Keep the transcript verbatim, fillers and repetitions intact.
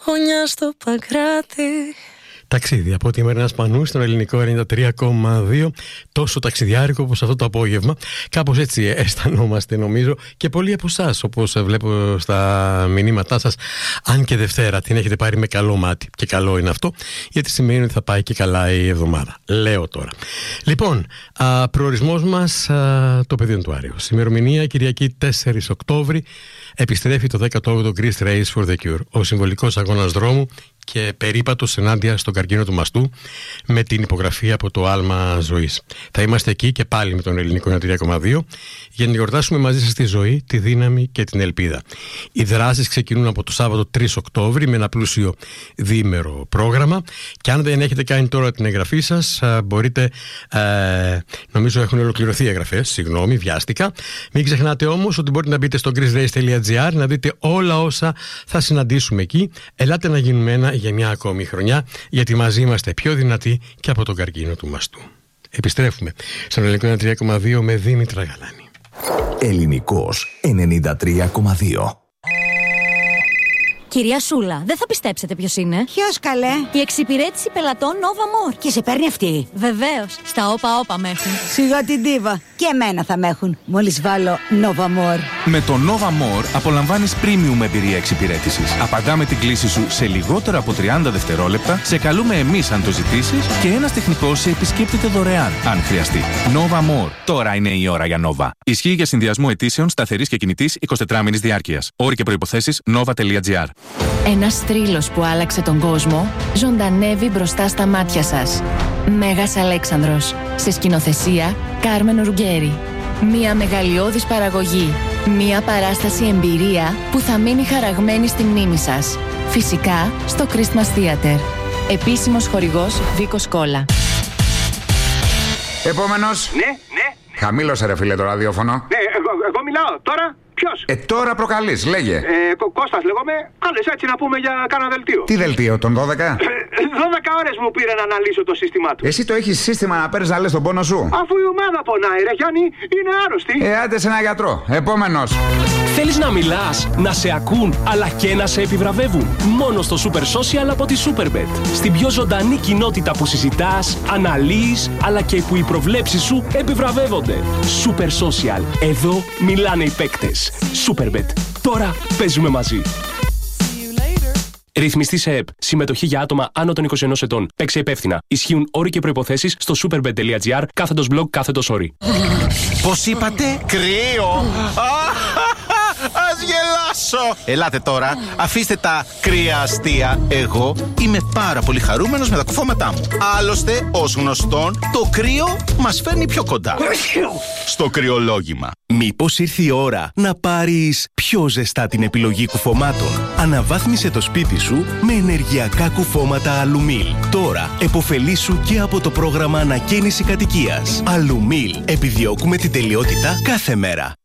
γωνιά στο Παγκράτη. Ταξίδι από τη Μαρίνα Σπανού στον ελληνικό ενενήντα τρία κόμμα δύο. Τόσο ταξιδιάρικο όπως αυτό το απόγευμα. Κάπως έτσι αισθανόμαστε, νομίζω, και πολλοί από εσάς, όπως βλέπω στα μηνύματά σας. Αν και Δευτέρα την έχετε πάρει με καλό μάτι. Και καλό είναι αυτό, γιατί σημαίνει ότι θα πάει και καλά η εβδομάδα. Λέω τώρα. Λοιπόν, α, προορισμός μας α, το πεδίο του Άριος. Ημερομηνία Κυριακή τέσσερις Οκτώβρη. Επιστρέφει το δέκατο όγδοο Greece Race for the Cure. Ο συμβολικός αγώνας δρόμου και περίπατος ενάντια στον καρκίνο του μαστού, με την υπογραφή από το άλμα ζωής. Θα είμαστε εκεί και πάλι με τον ελληνικό ενενήντα τρία κόμμα δύο για να γιορτάσουμε μαζί σας τη ζωή, τη δύναμη και την ελπίδα. Οι δράσεις ξεκινούν από το Σάββατο τρεις Οκτώβρη με ένα πλούσιο διήμερο πρόγραμμα, και αν δεν έχετε κάνει τώρα την εγγραφή σας, μπορείτε, ε, νομίζω έχουν ολοκληρωθεί οι εγγραφές, συγγνώμη, βιάστηκα. Μην ξεχνάτε όμως ότι μπορείτε να μπείτε στο greece race τελεία gr να δείτε όλα όσα θα συναντήσουμε εκεί. Ελάτε να γίνουμε ένα για μια ακόμη χρονιά, γιατί μαζί είμαστε πιο δυνατοί και από τον καρκίνο του μαστού. Επιστρέφουμε στον ελληνικό ενενήντα τρία κόμμα δύο με Δήμητρα Γαλάνη. Ελληνικός ενενήντα τρία κόμμα δύο. Κυρία Σούλα, δεν θα πιστέψετε ποιος είναι. Ποιος, καλέ? Η εξυπηρέτηση πελατών Nova More. Και σε παίρνει αυτή? Βεβαίως, στα όπα όπα με έχουν. Σιγά την ντίβα. Και εμένα θα με έχουν, μόλις βάλω Nova More. Με το Nova More απολαμβάνεις premium εμπειρία εξυπηρέτησης. Απαντάμε την κλήση σου σε λιγότερο από τριάντα δευτερόλεπτα, σε καλούμε εμείς αν το ζητήσεις, και ένας τεχνικός σε επισκέπτεται δωρεάν αν χρειαστεί. Nova More. Τώρα είναι η ώρα για Nova. Ισχύει για συνδυασμό αιτήσεων σταθερής και κινητής εικοσιτετράμηνης διάρκειας. Όροι και προϋποθέσεις nova τελεία gr. Ένας θρύλος που άλλαξε τον κόσμο ζωντανεύει μπροστά στα μάτια σας. Μέγας Αλέξανδρος. Σε σκηνοθεσία Κάρμεν Ρουγκέρι. Μια μεγαλειώδης παραγωγή. Μια παράσταση εμπειρία που θα μείνει χαραγμένη στη μνήμη σας. Φυσικά στο Christmas Theater. Επίσημος χορηγός Βίκος Κόλλα. Επόμενος. Ναι, ναι. Χαμήλωσε ρε φίλε το ραδιόφωνο. Ναι, εγώ, εγώ μιλάω τώρα. Ποιος? Ε, τώρα προκαλείς, λέγε. Ε, Κω- Κώστας λέγομαι. Κάλες έτσι να πούμε για κάνα δελτίο. Τι δελτίο, τον δώδεκα? Ε, δώδεκα ώρες μου πήρε να αναλύσω το σύστημά του. Εσύ το έχεις σύστημα να παίρνεις να λες τον πόνο σου? Αφού η ομάδα πονάει, ρε Γιάννη, είναι άρρωστη. Ε, άντε σε ένα γιατρό. Επόμενος. Θέλεις να μιλάς, να σε ακούν, αλλά και να σε επιβραβεύουν? Μόνο στο Super Social από τη Superbet. Στην πιο ζωντανή κοινότητα που συζητάς, αναλύεις, αλλά και που οι προβλέψεις σου επιβραβεύονται. Super Social. Εδώ μιλάνε οι παίκτες. Superbet. Τώρα παίζουμε μαζί. Ρυθμιστή σε ΕΠ. Συμμετοχή για άτομα άνω των είκοσι ενός ετών. Παίξε υπεύθυνα. Ισχύουν όροι και προϋποθέσεις στο superbet τελεία gr κάθετος blog κάθετος όροι. Πώς είπατε? Κρύο! Ας γελάσω! Ελάτε τώρα, αφήστε τα κρύα αστεία. Εγώ είμαι πάρα πολύ χαρούμενος με τα κουφώματά μου. Άλλωστε, ως γνωστόν, το κρύο μας φέρνει πιο κοντά στο κρυολόγημα. Μήπως ήρθε η ώρα να πάρεις πιο ζεστά την επιλογή κουφωμάτων? Αναβάθμισε το σπίτι σου με ενεργειακά κουφώματα Αλουμίλ. Τώρα επωφελήσου και από το πρόγραμμα ανακαίνιση κατοικίας. Αλουμίλ. Επιδιώκουμε την τελειότητα κάθε μέρα.